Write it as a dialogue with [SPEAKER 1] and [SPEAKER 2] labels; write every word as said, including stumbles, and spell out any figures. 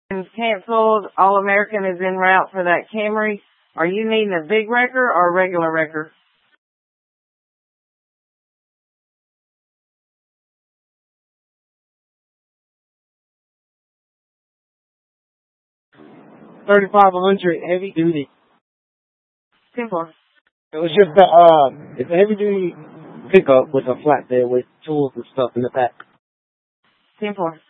[SPEAKER 1] Canceled. All American is en route for that Camry. Are you needing a big wrecker or a regular wrecker?
[SPEAKER 2] thirty-five hundred heavy duty.
[SPEAKER 1] ten four.
[SPEAKER 2] It was just a, uh, it's a heavy duty pickup with a flatbed with tools and stuff in the back.
[SPEAKER 1] ten four.